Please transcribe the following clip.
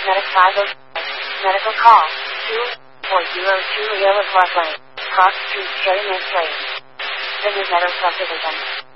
Medic 506. Medical call. 2402 Loyola Parkway. Cross Street, Cherry Mint Place. The New Meadow Subdivision.